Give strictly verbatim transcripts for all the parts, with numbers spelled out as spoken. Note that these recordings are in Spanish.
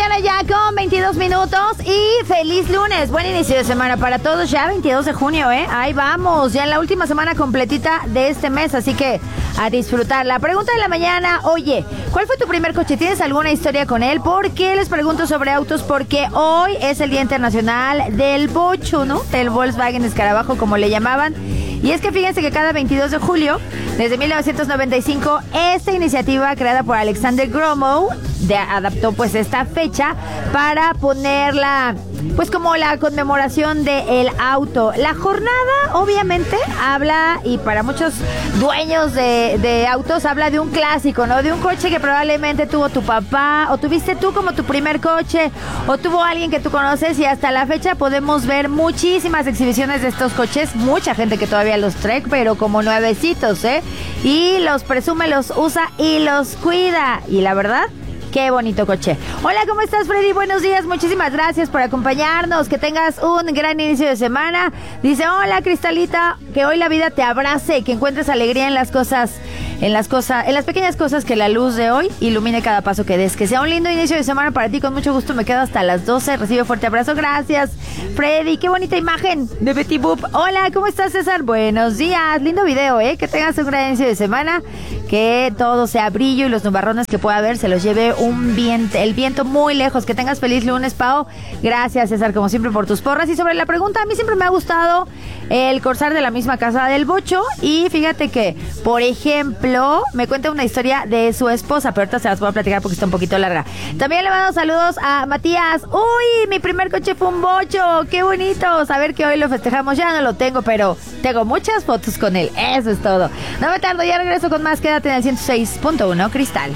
mañana ya con veintidós minutos y feliz lunes. Buen inicio de semana para todos, ya veintidós de junio, ¿eh? Ahí vamos, ya en la última semana completita de este mes, así que a disfrutar. La pregunta de la mañana, oye, ¿cuál fue tu primer coche? ¿Tienes alguna historia con él? ¿Por qué les pregunto sobre autos? Porque hoy es el Día Internacional del Bocho, ¿no? Del Volkswagen Escarabajo, como le llamaban. Y es que fíjense que cada veintidós de julio, desde mil novecientos noventa y cinco, esta iniciativa creada por Alexander Gromov de, adaptó pues esta fecha para ponerla pues como la conmemoración del auto. La jornada obviamente habla, y para muchos dueños de, de autos, habla de un clásico, ¿no? De un coche que probablemente tuvo tu papá, o tuviste tú como tu primer coche, o tuvo alguien que tú conoces, y hasta la fecha podemos ver muchísimas exhibiciones de estos coches, mucha gente que todavía los trae, pero como nuevecitos, ¿eh? Y los presume, los usa y los cuida. Y la verdad, qué bonito coche. Hola, ¿cómo estás, Freddy? Buenos días, muchísimas gracias por acompañarnos. Que tengas un gran inicio de semana. Dice, hola, Cristalita, que hoy la vida te abrace, que encuentres alegría en las cosas, en las cosas, en las pequeñas cosas, que la luz de hoy ilumine cada paso que des. Que sea un lindo inicio de semana para ti. Con mucho gusto me quedo hasta las doce. Recibe fuerte abrazo. Gracias, Freddy. Qué bonita imagen de Betty Boop. Hola, ¿cómo estás, César? Buenos días. Lindo video, ¿eh? Que tengas un gran inicio de semana. Que todo sea brillo y los nubarrones que pueda haber se los lleve un viento, el viento muy lejos. Que tengas feliz lunes, Pao. Gracias, César, como siempre, por tus porras. Y sobre la pregunta, a mí siempre me ha gustado el Corsair de la misma casa del Bocho. Y fíjate que, por ejemplo, me cuenta una historia de su esposa, pero ahorita se las voy a platicar porque está un poquito larga. También le mando saludos a Matías. Uy, mi primer coche fue un Bocho. Qué bonito saber que hoy lo festejamos. Ya no lo tengo, pero tengo muchas fotos con él. Eso es todo. No me tardo, ya regreso con más. Quédate en el ciento seis punto uno Cristal.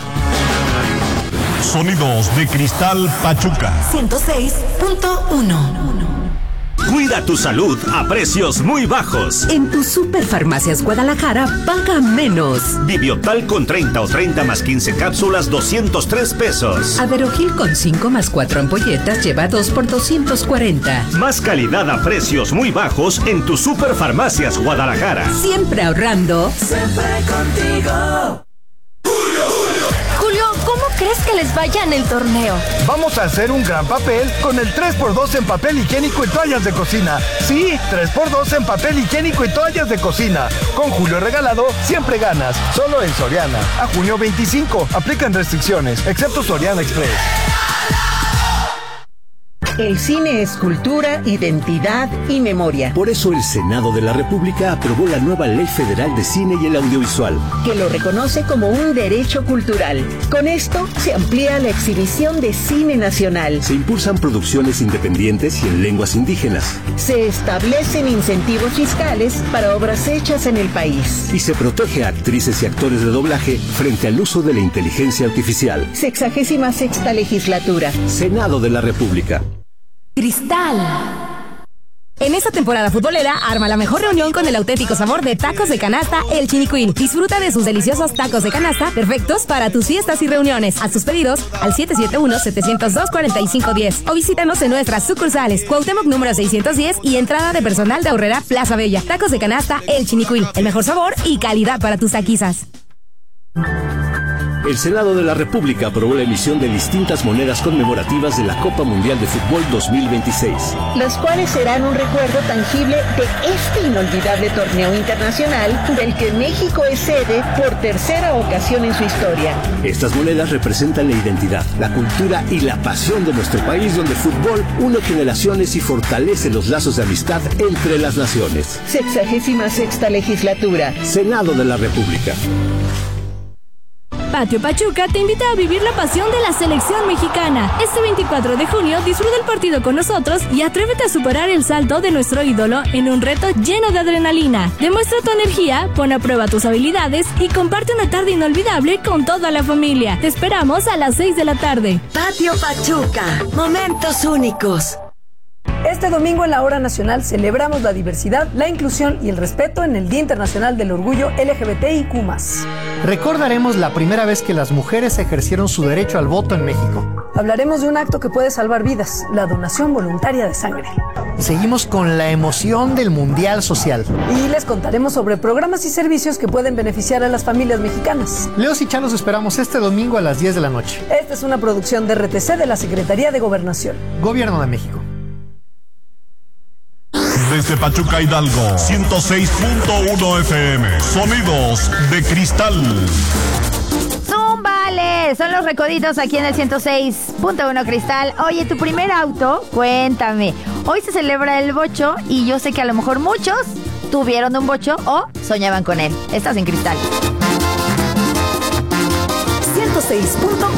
Sonidos de Cristal Pachuca. ciento seis punto uno. Cuida tu salud a precios muy bajos. En tu Superfarmacias Guadalajara, paga menos. Bibiotal con treinta o treinta más quince cápsulas, doscientos tres pesos. Aderogil con cinco más cuatro ampolletas, lleva dos por doscientos cuarenta. Más calidad a precios muy bajos en tu Superfarmacias Guadalajara. Siempre ahorrando. Siempre contigo. Julio, ¿cómo crees que les vaya en el torneo? Vamos a hacer un gran papel con el tres por dos en papel higiénico y toallas de cocina. Sí, tres por dos en papel higiénico y toallas de cocina. Con Julio Regalado, siempre ganas. Solo en Soriana. A junio veinticinco. Aplican restricciones, excepto Soriana Express. El cine es cultura, identidad y memoria. Por eso el Senado de la República aprobó la nueva Ley Federal de Cine y el Audiovisual, que lo reconoce como un derecho cultural. Con esto se amplía la exhibición de cine nacional. Se impulsan producciones independientes y en lenguas indígenas. Se establecen incentivos fiscales para obras hechas en el país. Y se protege a actrices y actores de doblaje frente al uso de la inteligencia artificial. Sexagésima sexta legislatura. Senado de la República. Cristal. En esta temporada futbolera, arma la mejor reunión con el auténtico sabor de tacos de canasta El Chinicuil. Disfruta de sus deliciosos tacos de canasta, perfectos para tus fiestas y reuniones. Haz tus pedidos al siete siete uno, siete cero dos, cuatro cinco uno cero o visítanos en nuestras sucursales Cuauhtémoc número seiscientos diez y entrada de personal de Aurrera Plaza Bella. Tacos de canasta El Chinicuil, el mejor sabor y calidad para tus taquizas. El Senado de la República aprobó la emisión de distintas monedas conmemorativas de la Copa Mundial de Fútbol dos mil veintiséis. Las cuales serán un recuerdo tangible de este inolvidable torneo internacional del que México es sede por tercera ocasión en su historia. Estas monedas representan la identidad, la cultura y la pasión de nuestro país, donde el fútbol une generaciones y fortalece los lazos de amistad entre las naciones. Sexagésima sexta legislatura. Senado de la República. Patio Pachuca te invita a vivir la pasión de la selección mexicana. Este veinticuatro de junio disfruta el partido con nosotros y atrévete a superar el salto de nuestro ídolo en un reto lleno de adrenalina. Demuestra tu energía, pon a prueba tus habilidades y comparte una tarde inolvidable con toda la familia. Te esperamos a las seis de la tarde. Patio Pachuca, momentos únicos. Este domingo en la Hora Nacional celebramos la diversidad, la inclusión y el respeto en el Día Internacional del Orgullo L G B T I Q más. Recordaremos la primera vez que las mujeres ejercieron su derecho al voto en México. Hablaremos de un acto que puede salvar vidas, la donación voluntaria de sangre. Seguimos con la emoción del Mundial Social. Y les contaremos sobre programas y servicios que pueden beneficiar a las familias mexicanas. Leos y Chan los esperamos este domingo a las diez de la noche. Esta es una producción de R T C de la Secretaría de Gobernación. Gobierno de México. Desde Pachuca, Hidalgo, ciento seis punto uno F M. Sonidos de cristal. ¡Zúmbale! Son los recoditos aquí en el ciento seis punto uno Cristal. Oye, tu primer auto, cuéntame. Hoy se celebra el bocho y yo sé que a lo mejor muchos tuvieron un bocho o soñaban con él. Estás en Cristal. ciento seis punto